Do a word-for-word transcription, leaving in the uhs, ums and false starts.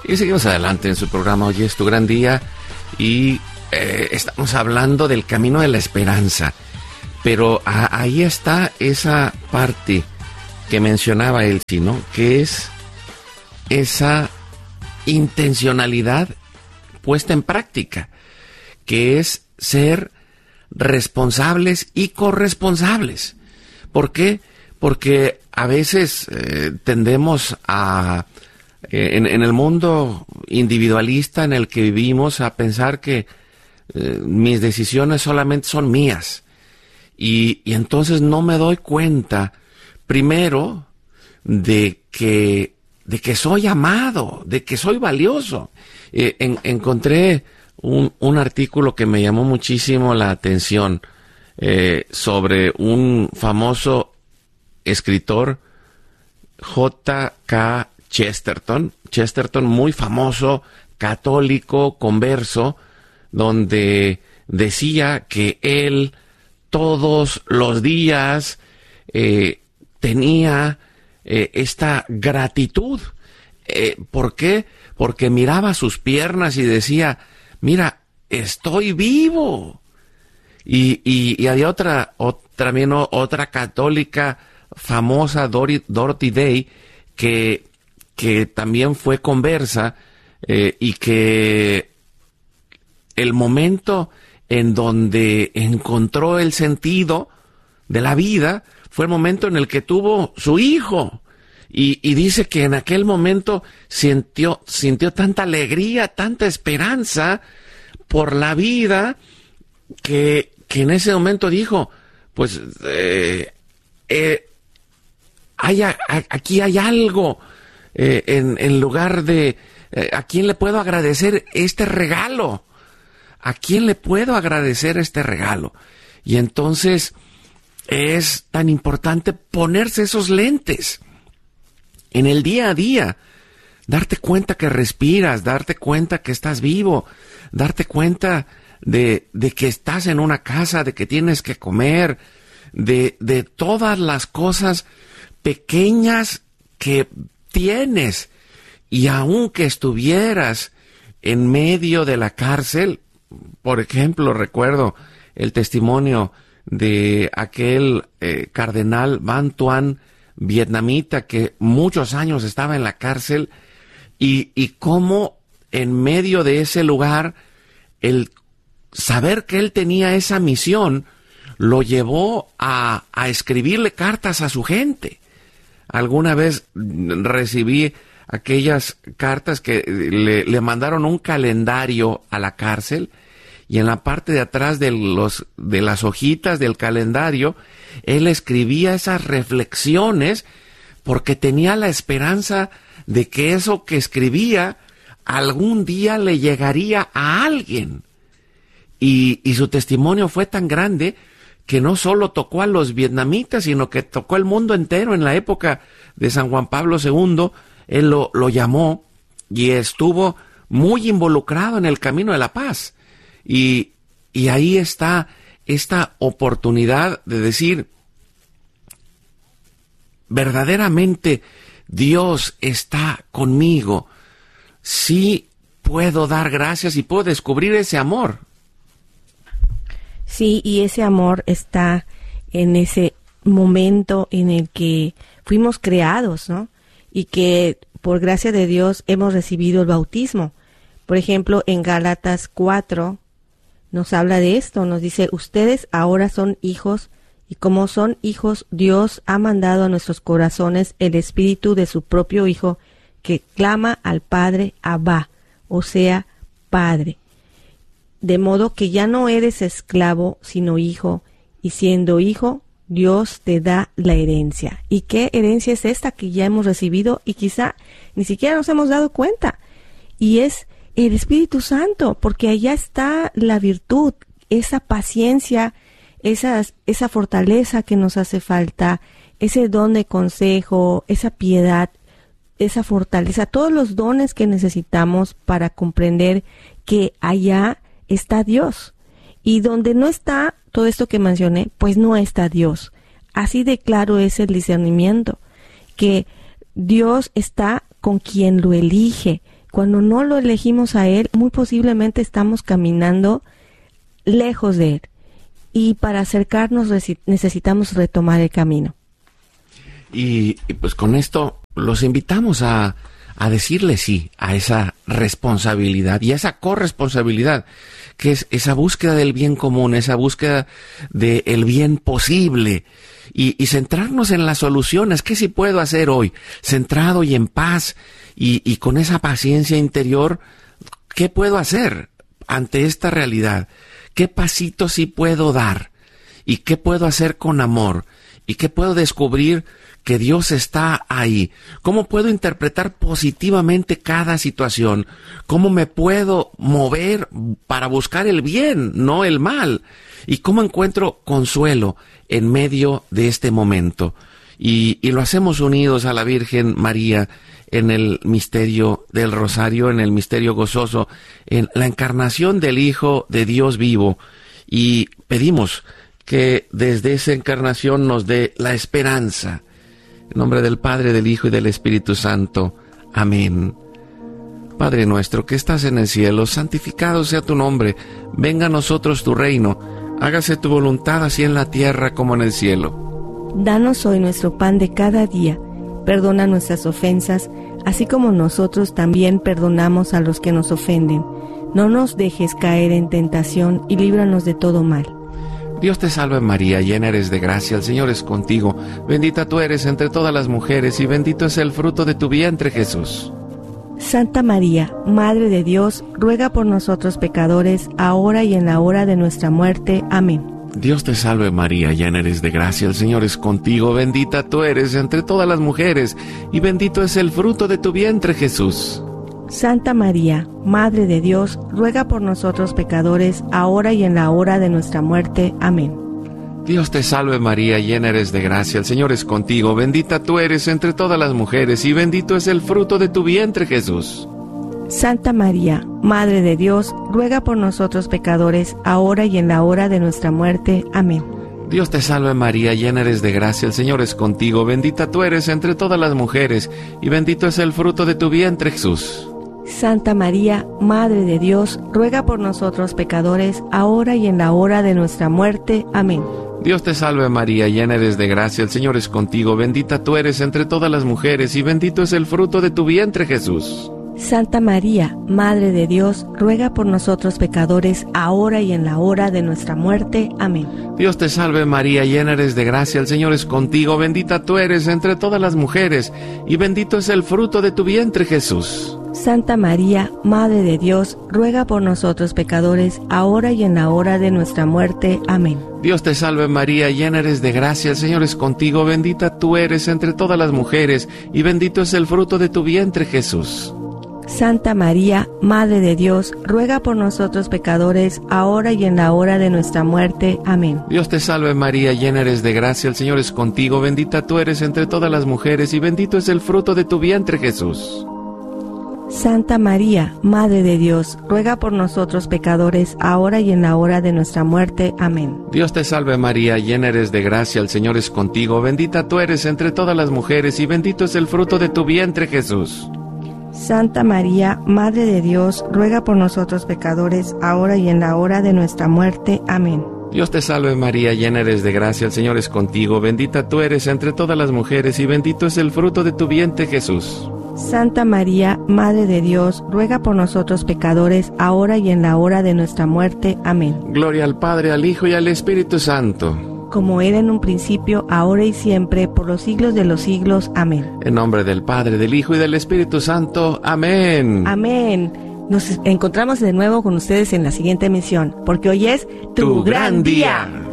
Y seguimos adelante en su programa Hoy es tu gran día y eh, estamos hablando del camino de la esperanza. Pero a, ahí está esa parte que mencionaba Elsie, ¿no? Que es esa intencionalidad puesta en práctica, que es ser responsables y corresponsables. ¿Por qué? Porque a veces eh, tendemos a, eh, en, en el mundo individualista en el que vivimos, a pensar que eh, mis decisiones solamente son mías. Y, y entonces no me doy cuenta, primero, de que, de que soy amado, de que soy valioso. Eh, en, encontré un, un artículo que me llamó muchísimo la atención eh, sobre un famoso escritor, J K Chesterton. Chesterton, muy famoso, católico, converso, donde decía que él todos los días eh, tenía eh, esta gratitud. Eh, ¿Por qué? Porque miraba sus piernas y decía, mira, estoy vivo. Y, y, y había otra, otra, también otra católica famosa, Dor- Dorothy Day, que, que también fue conversa eh, y que el momento en donde encontró el sentido de la vida fue el momento en el que tuvo su hijo. Y, y dice que en aquel momento sintió, sintió tanta alegría, tanta esperanza por la vida, que, que en ese momento dijo, pues, eh, eh, hay, a, aquí hay algo, eh, en, en lugar de, eh, ¿a quién le puedo agradecer este regalo? ¿A quién le puedo agradecer este regalo? Y entonces es tan importante ponerse esos lentes en el día a día, darte cuenta que respiras, darte cuenta que estás vivo, darte cuenta de, de que estás en una casa, de que tienes que comer, de, de todas las cosas pequeñas que tienes. Y aunque estuvieras en medio de la cárcel, por ejemplo, recuerdo el testimonio de aquel eh, cardenal Van Tuan, vietnamita, que muchos años estaba en la cárcel, y, y cómo en medio de ese lugar, el saber que él tenía esa misión, lo llevó a, a escribirle cartas a su gente. Alguna vez recibí aquellas cartas que le, le mandaron un calendario a la cárcel, y en la parte de atrás de los de las hojitas del calendario él escribía esas reflexiones, porque tenía la esperanza de que eso que escribía algún día le llegaría a alguien. Y, y su testimonio fue tan grande que no solo tocó a los vietnamitas, sino que tocó el mundo entero. En la época de San Juan Pablo segundo, él lo, lo llamó y estuvo muy involucrado en el camino de la paz. Y, y ahí está esta oportunidad de decir, verdaderamente Dios está conmigo. Sí puedo dar gracias y puedo descubrir ese amor. Sí, y ese amor está en ese momento en el que fuimos creados, ¿no? Y que por gracia de Dios hemos recibido el bautismo. Por ejemplo, en Gálatas cuatro nos habla de esto, nos dice, ustedes ahora son hijos, y como son hijos, Dios ha mandado a nuestros corazones el espíritu de su propio Hijo, que clama al Padre, Abba, o sea, Padre. De modo que ya no eres esclavo, sino hijo, y siendo hijo, Dios te da la herencia. ¿Y qué herencia es esta que ya hemos recibido y quizá ni siquiera nos hemos dado cuenta? Y es el Espíritu Santo, porque allá está la virtud, esa paciencia, esa, esa fortaleza que nos hace falta, ese don de consejo, esa piedad, esa fortaleza, todos los dones que necesitamos para comprender que allá está Dios. Y donde no está todo esto que mencioné, pues no está Dios. Así de claro es el discernimiento, que Dios está con quien lo elige, cuando no lo elegimos a Él, muy posiblemente estamos caminando lejos de Él. Y para acercarnos necesitamos retomar el camino. Y, y pues con esto los invitamos a, a decirle sí a esa responsabilidad y a esa corresponsabilidad, que es esa búsqueda del bien común, esa búsqueda del bien posible, y, y centrarnos en las soluciones. ¿Qué sí puedo hacer hoy? Centrado y en paz, y, y con esa paciencia interior, ¿qué puedo hacer ante esta realidad? ¿Qué pasito sí puedo dar? ¿Y qué puedo hacer con amor? ¿Y qué puedo descubrir que Dios está ahí? ¿Cómo puedo interpretar positivamente cada situación? ¿Cómo me puedo mover para buscar el bien, no el mal? ¿Y cómo encuentro consuelo en medio de este momento? Y, y lo hacemos unidos a la Virgen María en el misterio del Rosario, en el misterio gozoso, en la encarnación del Hijo de Dios vivo. Y pedimos que desde esa encarnación nos dé la esperanza. En nombre del Padre, del Hijo y del Espíritu Santo. Amén. Padre nuestro que estás en el cielo, santificado sea tu nombre. Venga a nosotros tu reino. Hágase tu voluntad así en la tierra como en el cielo. Danos hoy nuestro pan de cada día. Perdona nuestras ofensas, así como nosotros también perdonamos a los que nos ofenden. No nos dejes caer en tentación y líbranos de todo mal. Dios te salve María, llena eres de gracia, el Señor es contigo. Bendita tú eres entre todas las mujeres y bendito es el fruto de tu vientre, Jesús. Santa María, Madre de Dios, ruega por nosotros pecadores, ahora y en la hora de nuestra muerte. Amén. Dios te salve María, llena eres de gracia, el Señor es contigo. Bendita tú eres entre todas las mujeres y bendito es el fruto de tu vientre, Jesús. Santa María, Madre de Dios, ruega por nosotros pecadores, ahora y en la hora de nuestra muerte. Amén. Dios te salve María, llena eres de gracia, el Señor es contigo. Bendita tú eres entre todas las mujeres y bendito es el fruto de tu vientre, Jesús. Santa María, Madre de Dios, ruega por nosotros pecadores, ahora y en la hora de nuestra muerte. Amén. Dios te salve María, llena eres de gracia, el Señor es contigo. Bendita tú eres entre todas las mujeres y bendito es el fruto de tu vientre, Jesús. Santa María, Madre de Dios, ruega por nosotros pecadores, ahora y en la hora de nuestra muerte. Amén. Dios te salve María, llena eres de gracia, el Señor es contigo. Bendita tú eres entre todas las mujeres y bendito es el fruto de tu vientre, Jesús. Santa María, Madre de Dios, ruega por nosotros pecadores, ahora y en la hora de nuestra muerte. Amén. Dios te salve María, llena eres de gracia, el Señor es contigo. Bendita tú eres entre todas las mujeres y bendito es el fruto de tu vientre, Jesús. Santa María, Madre de Dios, ruega por nosotros pecadores, ahora y en la hora de nuestra muerte. Amén. Dios te salve María, llena eres de gracia, el Señor es contigo. Bendita tú eres entre todas las mujeres y bendito es el fruto de tu vientre, Jesús. Santa María, Madre de Dios, ruega por nosotros pecadores, ahora y en la hora de nuestra muerte. Amén. Dios te salve María, llena eres de gracia, el Señor es contigo. Bendita tú eres entre todas las mujeres y bendito es el fruto de tu vientre, Jesús. Santa María, Madre de Dios, ruega por nosotros pecadores, ahora y en la hora de nuestra muerte. Amén. Dios te salve María, llena eres de gracia, el Señor es contigo. Bendita tú eres entre todas las mujeres y bendito es el fruto de tu vientre, Jesús. Santa María, Madre de Dios, ruega por nosotros pecadores, ahora y en la hora de nuestra muerte. Amén. Dios te salve María, llena eres de gracia, el Señor es contigo. Bendita tú eres entre todas las mujeres y bendito es el fruto de tu vientre, Jesús. Santa María, Madre de Dios, ruega por nosotros pecadores, ahora y en la hora de nuestra muerte. Amén. Gloria al Padre, al Hijo y al Espíritu Santo. Como era en un principio, ahora y siempre, por los siglos de los siglos. Amén. En nombre del Padre, del Hijo y del Espíritu Santo. Amén. Amén. Nos encontramos de nuevo con ustedes en la siguiente emisión, porque hoy es tu, tu gran día. día.